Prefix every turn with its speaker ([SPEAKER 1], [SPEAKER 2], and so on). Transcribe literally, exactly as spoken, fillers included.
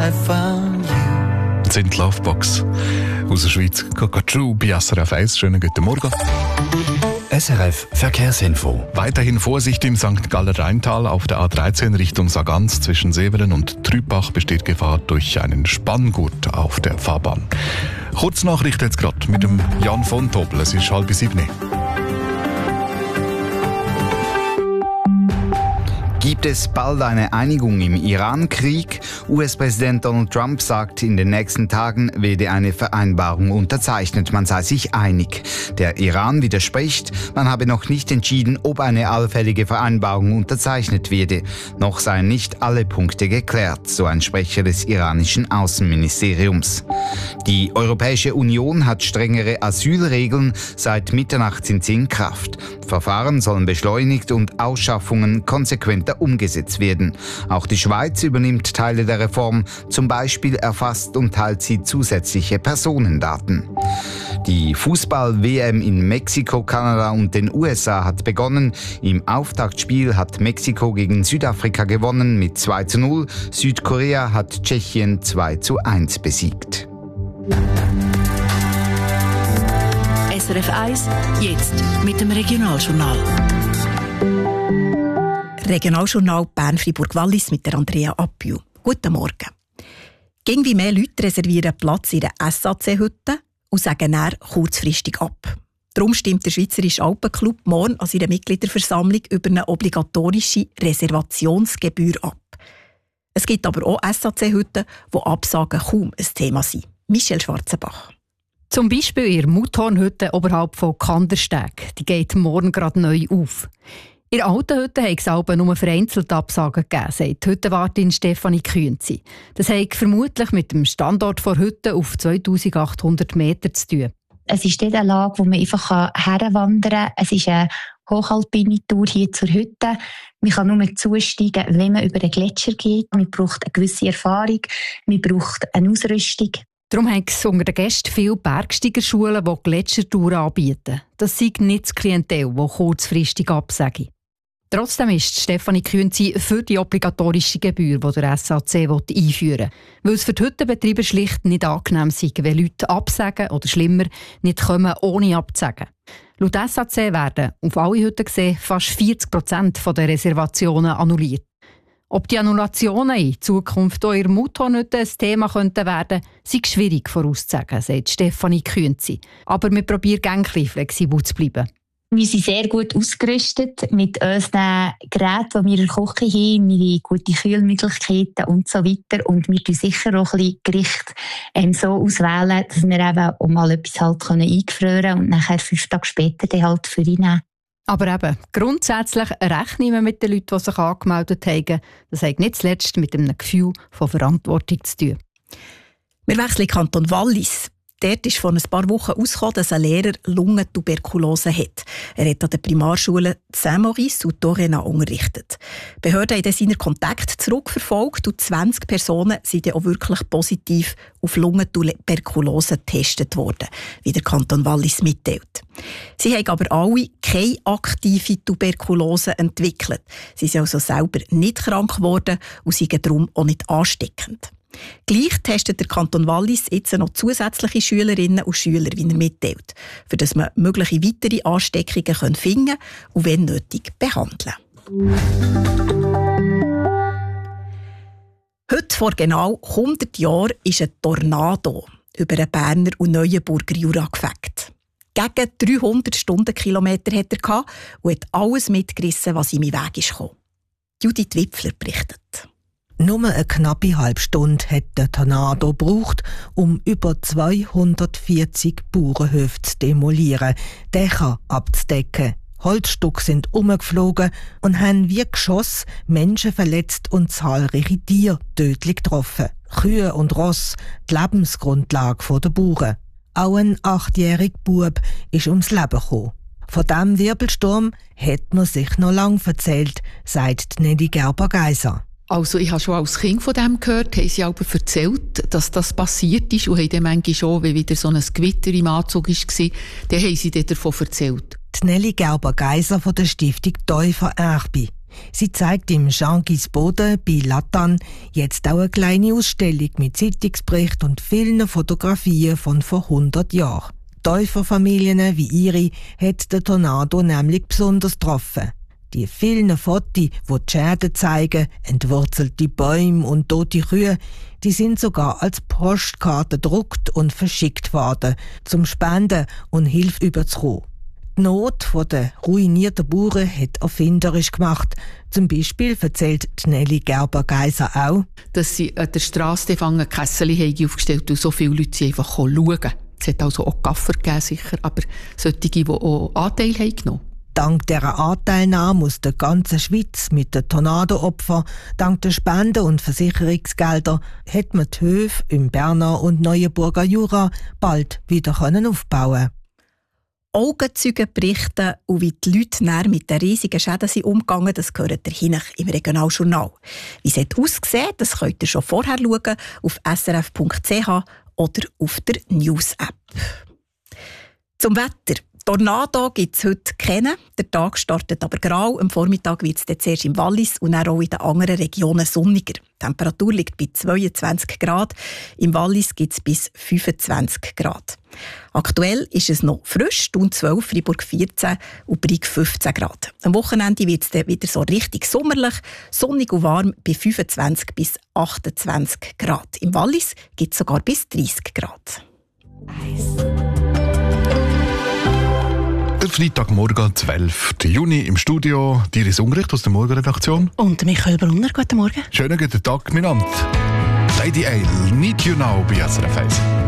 [SPEAKER 1] I found you.
[SPEAKER 2] Das sind die Lovebox aus der Schweiz. Cockatoo bei S R F eins. Schönen guten Morgen.
[SPEAKER 3] S R F Verkehrsinfo.
[SPEAKER 2] Weiterhin Vorsicht im Sankt Galler Rheintal auf der A dreizehn Richtung Sargans zwischen Severen und Trübach besteht Gefahr durch einen Spanngurt auf der Fahrbahn. Kurznachricht jetzt gerade mit dem Jan von Tobel. Es ist halb sieben.
[SPEAKER 4] Gibt es bald eine Einigung im Iran-Krieg? U S-Präsident Donald Trump sagt, in den nächsten Tagen werde eine Vereinbarung unterzeichnet. Man sei sich einig. Der Iran widerspricht, man habe noch nicht entschieden, ob eine allfällige Vereinbarung unterzeichnet werde. Noch seien nicht alle Punkte geklärt, so ein Sprecher des iranischen Außenministeriums. Die Europäische Union hat strengere Asylregeln. Seit Mitternacht sind sie in Kraft. Verfahren sollen beschleunigt und Ausschaffungen konsequenter umgesetzt werden. Auch die Schweiz übernimmt Teile der Reform, zum Beispiel erfasst und teilt sie zusätzliche Personendaten. Die Fußball-W M in Mexiko, Kanada und den U S A hat begonnen. Im Auftaktspiel hat Mexiko gegen Südafrika gewonnen mit zwei zu null. Südkorea hat Tschechien zwei zu eins besiegt.
[SPEAKER 5] S R F eins, jetzt mit dem Regionaljournal.
[SPEAKER 6] Regionaljournal Bern-Fribourg-Wallis mit der Andrea Appiu. Guten Morgen. Irgendwie mehr Leute reservieren Platz in der S A C-Hütte und sagen dann kurzfristig ab. Darum stimmt der Schweizerische Alpenclub morgen an seiner Mitgliederversammlung über eine obligatorische Reservationsgebühr ab. Es gibt aber auch S A C-Hütten, wo Absagen kaum ein Thema sind. Michel Schwarzenbach.
[SPEAKER 7] Zum Beispiel in der Mutthornhütte oberhalb von Kandersteg. Die geht morgen gerade neu auf. In der alten Hütte hat es aber nur vereinzelte Absagen gegeben, sagt die Hüttenwartin Stefanie Kühnzi. Das hat vermutlich mit dem Standort der Hütte auf zweitausendachthundert Meter zu tun.
[SPEAKER 8] Es ist dort eine Lage, wo man einfach herwandern kann. Es ist eine hochalpine Tour hier zur Hütte. Man kann nur zusteigen, wenn man über den Gletscher geht. Man braucht eine gewisse Erfahrung, man braucht eine Ausrüstung.
[SPEAKER 7] Darum haben es unter den Gästen viele Bergsteigerschulen, die Gletschertouren anbieten. Das sei nicht das Klientel, das kurzfristig absage. Trotzdem ist Stefanie Kühnzi für die obligatorische Gebühr, die der S A C einführen will. Weil es für die Hüttenbetreiber schlicht nicht angenehm sei, wenn Leute absagen oder schlimmer, nicht kommen, ohne abzusagen. Laut S A C werden, auf alle Hütten gesehen, fast vierzig Prozent der Reservationen annulliert. Ob die Annulationen in Zukunft auch in der Mutthornhütte ein Thema könnten werden, sei schwierig vorauszusagen, sagt Stefanie Kühnzi. Aber wir probieren gerne flexibel zu bleiben.
[SPEAKER 8] Wir sind sehr gut ausgerüstet mit unseren Geräten, die wir in der Küche haben. Wir haben gute Kühlmöglichkeiten und so weiter. Und wir tun sicher auch ein bisschen Gericht ähm, so auswählen, dass wir eben auch mal etwas halt eingefrieren können und nachher fünf Tage später dann halt für ihn nehmen.
[SPEAKER 7] Aber eben, grundsätzlich rechnen wir mit den Leuten, die sich angemeldet haben. Das hat nicht zuletzt mit einem Gefühl von Verantwortung zu tun.
[SPEAKER 6] Wir wechseln in den Kanton Wallis. Dort ist vor ein paar Wochen herausgekommen, dass ein Lehrer Lungentuberkulose hat. Er hat an der Primarschule Saint-Maurice und Torena unterrichtet. Die Behörden haben dann seinen Kontakt zurückverfolgt und zwanzig Personen sind dann auch wirklich positiv auf Lungentuberkulose getestet worden, wie der Kanton Wallis mitteilt. Sie haben aber alle keine aktive Tuberkulose entwickelt. Sie sind also selber nicht krank geworden und sind darum auch nicht ansteckend. Gleich testet der Kanton Wallis jetzt noch zusätzliche Schülerinnen und Schüler, wie er mitteilt, für dass man mögliche weitere Ansteckungen finden und wenn nötig behandeln. Heute vor genau hundert Jahren ist ein Tornado über den Berner und Neuenburger Jura gefegt. Gegen dreihundert Stundenkilometer hat er gehabt und hat alles mitgerissen, was ihm in den Weg kam. Judith Wipfler berichtet.
[SPEAKER 9] Nur eine knappe halbe Stunde hat der Tornado gebraucht, um über zweihundertvierzig Bauernhöfe zu demolieren, Dächer abzudecken. Holzstücke sind umgeflogen und haben wie Geschoss Menschen verletzt und zahlreiche Tiere tödlich getroffen. Kühe und Ross, die Lebensgrundlage der Bauern. Auch ein achtjähriger Bub ist ums Leben gekommen. Von diesem Wirbelsturm hat man sich noch lange erzählt, sagt Nelly Gerber-Geiser.
[SPEAKER 10] Also ich habe schon als Kind von dem gehört, haben sie aber erzählt, dass das passiert ist und haben dann manchmal schon, wenn wieder so ein Gewitter im Anzug war, dann haben sie dann davon erzählt.
[SPEAKER 9] Die Nelly Gerber-Geiser von der Stiftung Täufer Erbi. Sie zeigt im Jean-Guis Boden bei Lattan jetzt auch eine kleine Ausstellung mit Zeitungsberichten und vielen Fotografien von vor hundert Jahren. Täuferfamilien wie ihre hat der Tornado nämlich besonders getroffen. Die vielen Fotos, die die Schäden zeigen, entwurzelte Bäume und tote Kühe, die sind sogar als Postkarte gedruckt und verschickt worden, zum Spenden und Hilfe überzukommen. Die Not der ruinierten Bauern hat erfinderisch gemacht. Zum Beispiel erzählt Nelly Gerber-Geiser auch,
[SPEAKER 10] dass sie an der Strasse eine Kessel aufgestellt und so viele Leute einfach schauen. Es hat also auch Gaffer gegeben, sicher, aber solche, die auch Anteil haben genommen.
[SPEAKER 9] Dank dieser Anteilnahme aus der ganzen Schweiz mit den Tornado-Opfern, dank der Spenden- und Versicherungsgelder, hat man die Höfe im Berner und Neuenburger Jura bald wieder aufbauen.
[SPEAKER 6] Augenzeugen berichten und wie die Leute näher mit den riesigen Schäden sind umgegangen, das gehört ihr hinten im Regionaljournal. Wie es hat ausgesehen, das könnt ihr schon vorher schauen auf s r f punkt c h oder auf der News-App. Zum Wetter. Tornado gibt es heute keinen. Der Tag startet aber grau. Am Vormittag wird es zuerst im Wallis und dann auch in den anderen Regionen sonniger. Die Temperatur liegt bei zweiundzwanzig Grad. Im Wallis gibt es bis fünfundzwanzig Grad. Aktuell ist es noch frisch, Thun zwölf, Freiburg vierzehn und Brig fünfzehn Grad. Am Wochenende wird es dann wieder so richtig sommerlich, sonnig und warm bei fünfundzwanzig bis achtundzwanzig Grad. Im Wallis gibt es sogar bis dreißig Grad.
[SPEAKER 2] Der Freitagmorgen, zwölften Juni im Studio. Iris Ungericht aus der Morgenredaktion.
[SPEAKER 5] Und Michael Brunner, guten Morgen.
[SPEAKER 2] Schönen guten Tag miteinander. Lady Ale, Need You Now bei S R F eins.